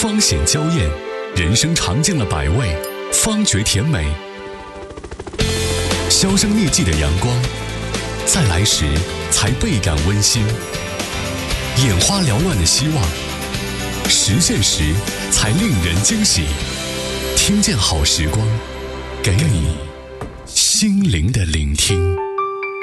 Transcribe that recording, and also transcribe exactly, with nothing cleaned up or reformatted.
方显娇艳，人生尝尽了百味，方觉甜美。销声匿迹的阳光，再来时才倍感温馨。眼花缭乱的希望，实现时才令人惊喜。听见好时光，给你心灵的聆听。